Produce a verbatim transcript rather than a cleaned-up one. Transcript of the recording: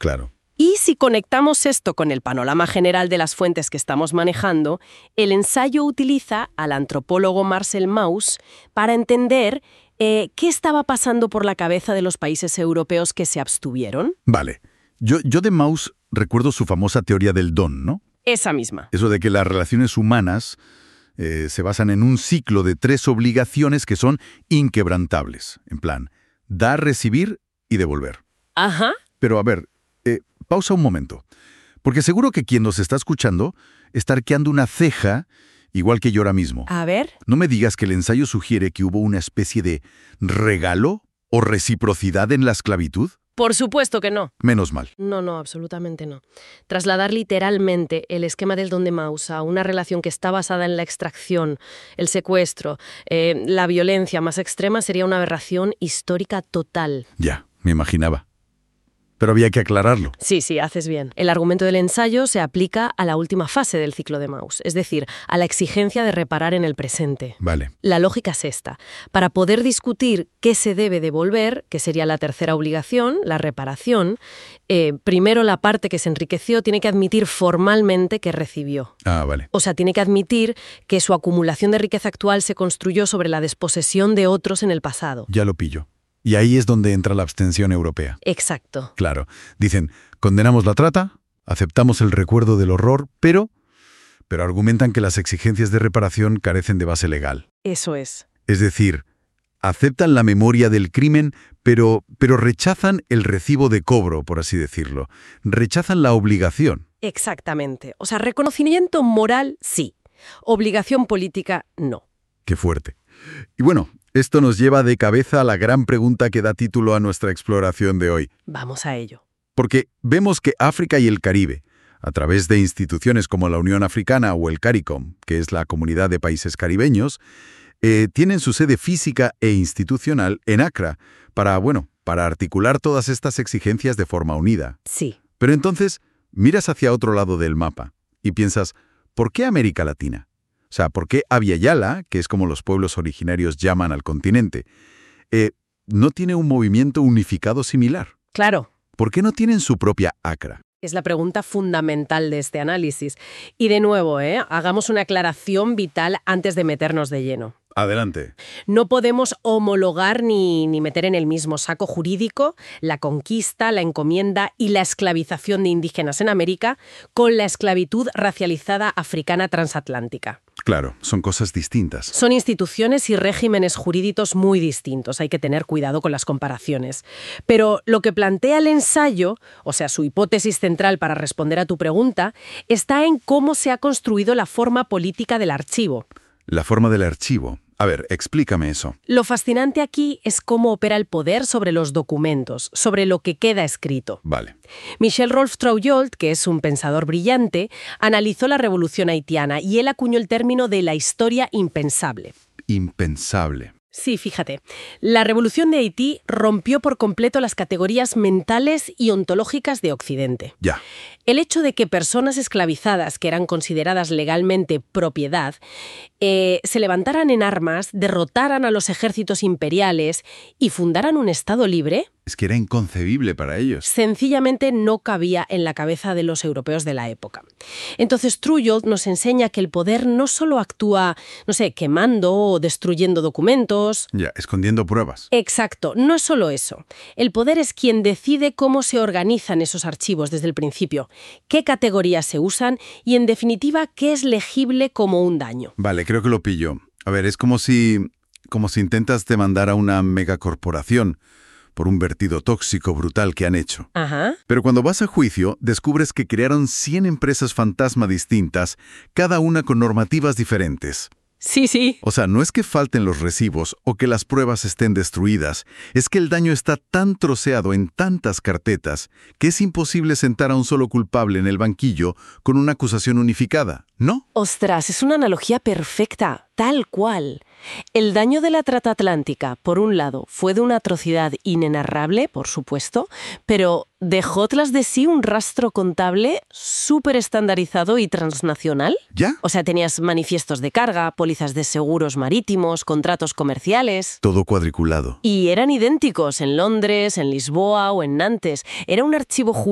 Claro. Y si conectamos esto con el panorama general de las fuentes que estamos manejando, el ensayo utiliza al antropólogo Marcel Mauss para entender eh, qué estaba pasando por la cabeza de los países europeos que se abstuvieron. Vale. Yo, yo de Mauss recuerdo su famosa teoría del don, ¿no? Esa misma. Eso de que las relaciones humanas eh, se basan en un ciclo de tres obligaciones que son inquebrantables. En plan, dar, recibir y devolver. Ajá. Pero a ver, eh, pausa un momento. Porque seguro que quien nos está escuchando está arqueando una ceja, igual que yo ahora mismo. A ver. No me digas que el ensayo sugiere que hubo una especie de regalo o reciprocidad en la esclavitud. Por supuesto que no. Menos mal. No, no, absolutamente no. Trasladar literalmente el esquema del don de Mauss a una relación que está basada en la extracción, el secuestro, eh, la violencia más extrema sería una aberración histórica total. Ya, me imaginaba. Pero había que aclararlo. Sí, sí, haces bien. El argumento del ensayo se aplica a la última fase del ciclo de Mauss, es decir, a la exigencia de reparar en el presente. Vale. La lógica es esta. Para poder discutir qué se debe devolver, que sería la tercera obligación, la reparación, eh, primero la parte que se enriqueció tiene que admitir formalmente que recibió. Ah, vale. O sea, tiene que admitir que su acumulación de riqueza actual se construyó sobre la desposesión de otros en el pasado. Ya lo pillo. Y ahí es donde entra la abstención europea. Exacto. Claro. Dicen, condenamos la trata, aceptamos el recuerdo del horror, pero, pero argumentan que las exigencias de reparación carecen de base legal. Eso es. Es decir, aceptan la memoria del crimen, pero, pero rechazan el recibo de cobro, por así decirlo. Rechazan la obligación. Exactamente. O sea, reconocimiento moral, sí. Obligación política, no. Qué fuerte. Y bueno, esto nos lleva de cabeza a la gran pregunta que da título a nuestra exploración de hoy. Vamos a ello. Porque vemos que África y el Caribe, a través de instituciones como la Unión Africana o el CARICOM, que es la Comunidad de Países Caribeños, eh, tienen su sede física e institucional en Accra para, bueno, para articular todas estas exigencias de forma unida. Sí. Pero entonces, miras hacia otro lado del mapa y piensas, ¿por qué América Latina? O sea, ¿por qué Abya Yala, que es como los pueblos originarios llaman al continente, eh, no tiene un movimiento unificado similar? Claro. ¿Por qué no tienen su propia Accra? Es la pregunta fundamental de este análisis. Y de nuevo, ¿eh? hagamos una aclaración vital antes de meternos de lleno. Adelante. No podemos homologar ni, ni meter en el mismo saco jurídico la conquista, la encomienda y la esclavización de indígenas en América con la esclavitud racializada africana transatlántica. Claro, son cosas distintas. Son instituciones y regímenes jurídicos muy distintos, hay que tener cuidado con las comparaciones. Pero lo que plantea el ensayo, o sea, su hipótesis central para responder a tu pregunta, está en cómo se ha construido la forma política del archivo. La forma del archivo. A ver, explícame eso. Lo fascinante aquí es cómo opera el poder sobre los documentos, sobre lo que queda escrito. Vale. Michel Rolf Trouillot, que es un pensador brillante, analizó la revolución haitiana y él acuñó el término de la historia impensable. Impensable. Sí, fíjate. La revolución de Haití rompió por completo las categorías mentales y ontológicas de Occidente. Ya. El hecho de que personas esclavizadas, que eran consideradas legalmente propiedad, eh, se levantaran en armas, derrotaran a los ejércitos imperiales y fundaran un Estado libre, Es que era inconcebible para ellos. sencillamente no cabía en la cabeza de los europeos de la época. Entonces Trouillot nos enseña que el poder no solo actúa, no sé, quemando o destruyendo documentos. Ya, escondiendo pruebas. Exacto, no es solo eso. El poder es quien decide cómo se organizan esos archivos desde el principio, qué categorías se usan y, en definitiva, qué es legible como un daño. Vale, creo que lo pillo. A ver, es como si, como si intentas demandar a una megacorporación por un vertido tóxico brutal que han hecho. Ajá. Pero cuando vas a juicio, descubres que crearon cien empresas fantasma distintas, cada una con normativas diferentes. Sí, sí. O sea, no es que falten los recibos o que las pruebas estén destruidas, es que el daño está tan troceado en tantas carpetas que es imposible sentar a un solo culpable en el banquillo con una acusación unificada, ¿no? Ostras, es una analogía perfecta, tal cual. El daño de la trata atlántica, por un lado, fue de una atrocidad inenarrable, por supuesto, pero dejó tras de sí un rastro contable súper estandarizado y transnacional. ¿Ya? O sea, tenías manifiestos de carga, pólizas de seguros marítimos, contratos comerciales. Todo cuadriculado. Y eran idénticos en Londres, en Lisboa o en Nantes. Era un archivo